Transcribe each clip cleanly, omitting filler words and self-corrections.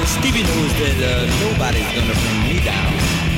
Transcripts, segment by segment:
Stevie knows that nobody's gonna bring me down.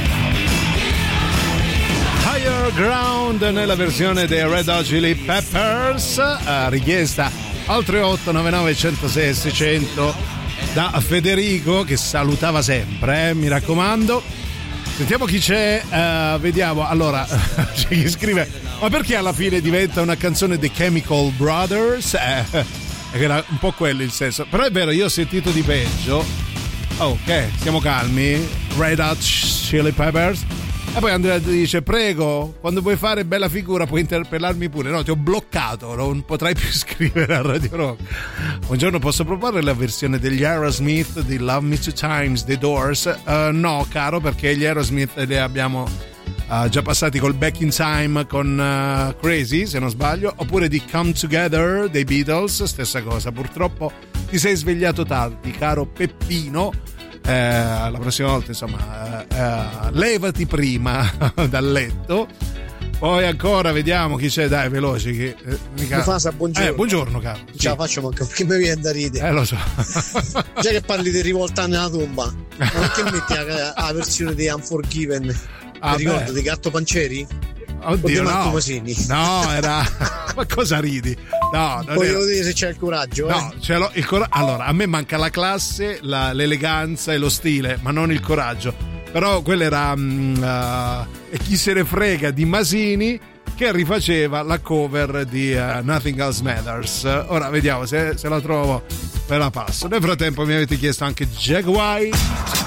Higher Ground nella versione dei Red Hot Chili Peppers, richiesta al 3899 106 600 da Federico, che salutava sempre, mi raccomando. Sentiamo chi c'è, vediamo. Allora, c'è chi scrive: ma perché alla fine diventa una canzone dei Chemical Brothers? Era un po' quello il senso, però è vero, io ho sentito di peggio. Ok, stiamo calmi. Red Hot Chili Peppers. E poi Andrea dice: prego, quando vuoi fare bella figura puoi interpellarmi pure. No, ti ho bloccato, non potrai più scrivere a Radio Rock. Buongiorno, posso proporre la versione degli Aerosmith di Love Me Two Times, The Doors? No, caro, perché gli Aerosmith li abbiamo già passati col Back in Time con Crazy, se non sbaglio, oppure di Come Together dei Beatles, stessa cosa. Purtroppo ti sei svegliato tardi, caro Peppino. La prossima volta, insomma, levati prima dal letto. Poi ancora vediamo chi c'è, dai, veloci che buongiorno. Buongiorno, caro. Non ce la faccio manco perché mi viene da ridere. Lo so. Già che parli di rivoltare nella tomba, ma perché metti la versione di Unforgiven? Ti ricordi di Gatto Pancieri? Oddio, Marco no. Masini? No, era. Ma cosa ridi? No, non voglio era... dire se c'è il coraggio. No, ce l'ho, allora, a me manca la classe, l'eleganza e lo stile, ma non il coraggio. Però quello era E chi se ne frega di Masini, che rifaceva la cover di Nothing Else Matters. Ora vediamo se la trovo, ve la passo. Nel frattempo mi avete chiesto anche Jack White.